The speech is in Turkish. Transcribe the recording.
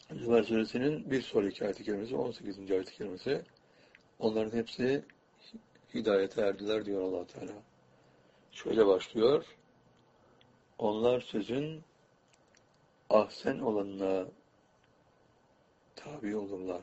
Zümer suresinin bir sonraki ayet-i kerimesi, 18. ayet-i kerimesi. Onların hepsi hidayete erdiler diyor Allah Teala. Şöyle başlıyor. Onlar sözün ahsen olanına tabi olurlar.